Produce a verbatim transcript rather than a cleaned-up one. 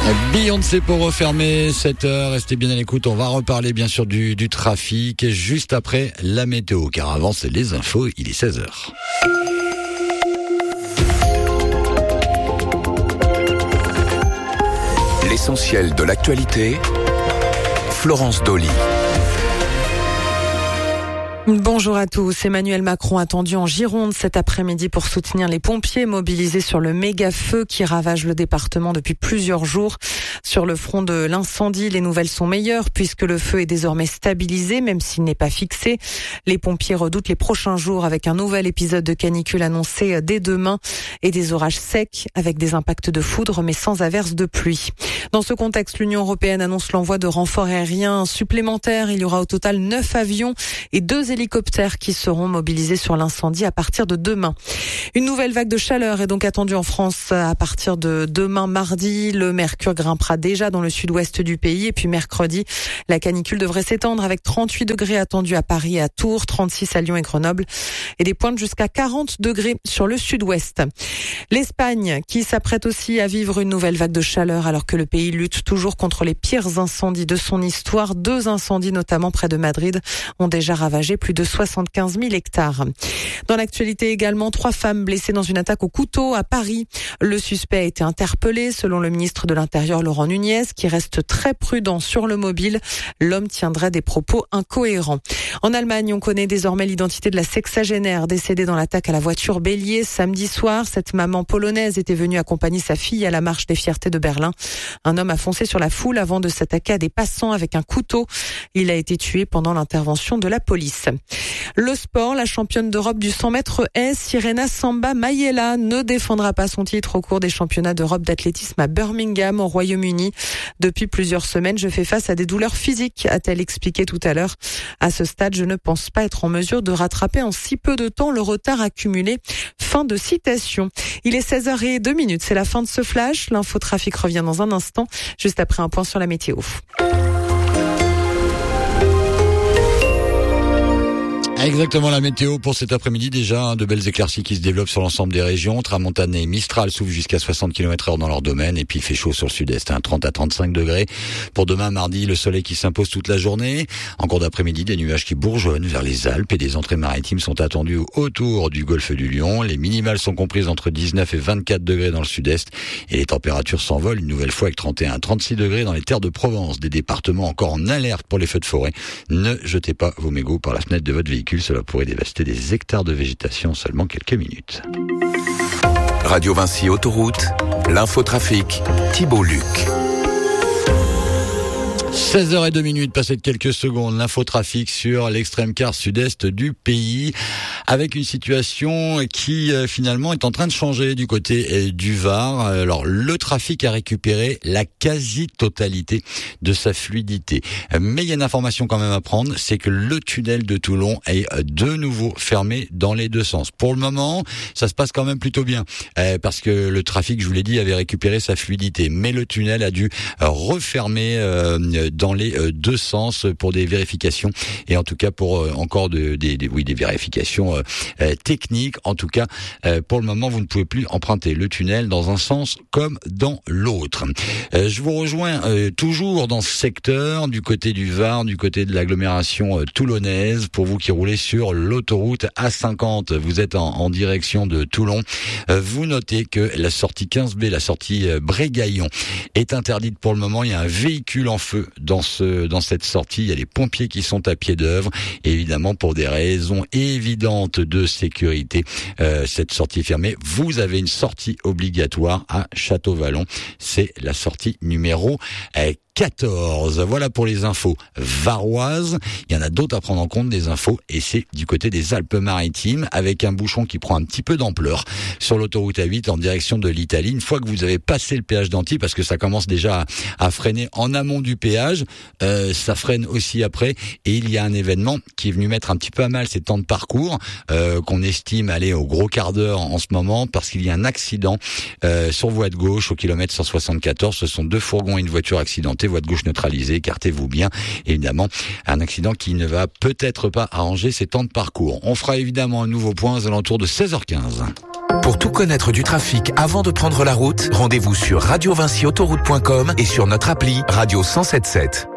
Beyoncé pour refermer cette heure. Restez bien à l'écoute. On va reparler bien sûr du, du trafic juste après la météo. Car avant, c'est les infos. Il est seize heures. L'essentiel de l'actualité. Florence Dolly. Bonjour à tous. Emmanuel Macron attendu en Gironde cet après-midi pour soutenir les pompiers mobilisés sur le méga feu qui ravage le département depuis plusieurs jours. Sur le front de l'incendie, les nouvelles sont meilleures puisque le feu est désormais stabilisé, même s'il n'est pas fixé. Les pompiers redoutent les prochains jours avec un nouvel épisode de canicule annoncé dès demain et des orages secs avec des impacts de foudre mais sans averse de pluie. Dans ce contexte, l'Union européenne annonce l'envoi de renforts aériens supplémentaires. Il y aura au total neuf avions et deux hélicoptères qui seront mobilisés sur l'incendie à partir de demain. Une nouvelle vague de chaleur est donc attendue en France à partir de demain mardi. Le mercure grimpera déjà dans le sud-ouest du pays et puis mercredi, la canicule devrait s'étendre avec trente-huit degrés attendus à Paris et à Tours, trente-six à Lyon et Grenoble et des pointes jusqu'à quarante degrés sur le sud-ouest. L'Espagne qui s'apprête aussi à vivre une nouvelle vague de chaleur alors que le pays lutte toujours contre les pires incendies de son histoire. Deux incendies notamment près de Madrid ont déjà ravagé plus de soixante-quinze mille hectares. Dans l'actualité également, trois femmes blessées dans une attaque au couteau à Paris. Le suspect a été interpellé selon le ministre de l'Intérieur Laurent Nunez qui reste très prudent sur le mobile. L'homme tiendrait des propos incohérents. En Allemagne, on connaît désormais l'identité de la sexagénaire décédée dans l'attaque à la voiture bélier samedi soir. Cette maman polonaise était venue accompagner sa fille à la marche des fiertés de Berlin. Un homme a foncé sur la foule avant de s'attaquer à des passants avec un couteau. Il a été tué pendant l'intervention de la police. Le sport, la championne d'Europe du cent mètres haies, Sirena Samba Mayela, ne défendra pas son titre au cours des championnats d'Europe d'athlétisme à Birmingham, au Royaume-Uni. Depuis plusieurs semaines, je fais face à des douleurs physiques, a-t-elle expliqué tout à l'heure. À ce stade, je ne pense pas être en mesure de rattraper en si peu de temps le retard accumulé. Fin de citation. Il est seize heures zéro deux, c'est la fin de ce flash. L'infotrafic revient dans un instant, juste après un point sur la météo. Exactement la météo pour cet après-midi déjà, de belles éclaircies qui se développent sur l'ensemble des régions. Tramontane et Mistral soufflent jusqu'à soixante kilomètres heure dans leur domaine et puis il fait chaud sur le sud-est, hein, trente à trente-cinq degrés. Pour demain mardi, le soleil qui s'impose toute la journée. En cours d'après-midi, des nuages qui bourgeonnent vers les Alpes et des entrées maritimes sont attendues autour du golfe du Lion. Les minimales sont comprises entre dix-neuf et vingt-quatre degrés dans le sud-est et les températures s'envolent une nouvelle fois avec trente et un à trente-six degrés dans les terres de Provence. Des départements encore en alerte pour les feux de forêt. Ne jetez pas vos mégots par la fenêtre de votre véhicule. Cela pourrait dévaster des hectares de végétation en seulement quelques minutes. Radio Vinci Autoroute, l'infotrafic, Thibault Luc. seize heures zéro deux, passé de quelques secondes, l'infotrafic sur l'extrême quart sud-est du pays, avec une situation qui euh, finalement est en train de changer du côté euh, du Var. Alors le trafic a récupéré la quasi-totalité de sa fluidité. Mais il y a une information quand même à prendre, c'est que le tunnel de Toulon est de nouveau fermé dans les deux sens. Pour le moment, ça se passe quand même plutôt bien, euh, parce que le trafic, je vous l'ai dit, avait récupéré sa fluidité. Mais le tunnel a dû euh, refermer euh, dans les euh, deux sens pour des vérifications et en tout cas pour euh, encore de, des, des, oui, des vérifications euh, euh, techniques. En tout cas, euh, pour le moment, vous ne pouvez plus emprunter le tunnel dans un sens comme dans l'autre. Euh, je vous rejoins euh, toujours dans ce secteur, du côté du Var, du côté de l'agglomération euh, toulonnaise. Pour vous qui roulez sur l'autoroute A cinquante, vous êtes en, en direction de Toulon. Euh, vous notez que la sortie quinze B, la sortie euh, Brégaillon, est interdite pour le moment. Il y a un véhicule en feu dans ce dans cette sortie. Il y a les pompiers qui sont à pied d'œuvre. Et évidemment, pour des raisons évidentes de sécurité, euh, cette sortie est fermée. Vous avez une sortie obligatoire à Château-Vallon. C'est la sortie numéro euh, quatorze. Voilà pour les infos varoises. Il y en a d'autres à prendre en compte, des infos, et c'est du côté des Alpes-Maritimes, avec un bouchon qui prend un petit peu d'ampleur sur l'autoroute A huit en direction de l'Italie. Une fois que vous avez passé le péage d'Antilles, parce que ça commence déjà à, à freiner en amont du péage, euh, ça freine aussi après, et il y a un événement qui est venu mettre un petit peu à mal ces temps de parcours, euh, qu'on estime aller au gros quart d'heure en ce moment, parce qu'il y a un accident euh, sur voie de gauche au kilomètre cent soixante-quatorze. Ce sont deux fourgons et une voiture accidentée. Voie de gauche neutralisée, écartez-vous bien. Évidemment, un accident qui ne va peut-être pas arranger ces temps de parcours. On fera évidemment un nouveau point aux alentours de seize heures quinze. Pour tout connaître du trafic avant de prendre la route, rendez-vous sur radio vinci autoroute point com et sur notre appli Radio cent sept sept.